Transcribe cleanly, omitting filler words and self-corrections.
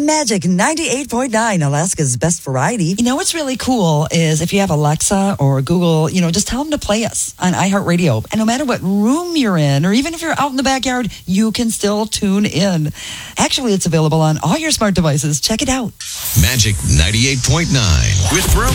Magic 98.9, Alaska's best variety. You know what's really cool is if you have Alexa or Google, just tell them to play us on iHeartRadio. And no matter what room you're in, or even if you're out in the backyard, you can still tune in. Actually, it's available on all your smart devices. Check it out. Magic 98.9 with Brooke